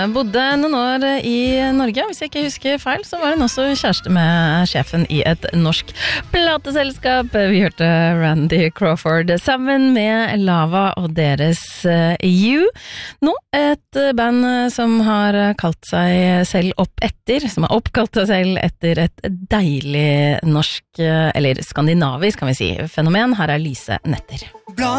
Bodde noen år i Norge, hvis jeg ikke husker feil, så var hun også kjæreste med sjefen i et norsk plateselskap. Vi hørte Randy Crawford sammen med Lava og deres You. Nå et band som har kalt seg selv som har oppkalt seg selv etter et deilig norsk, eller skandinavisk kan vi si, fenomen. Her er Lise Netter.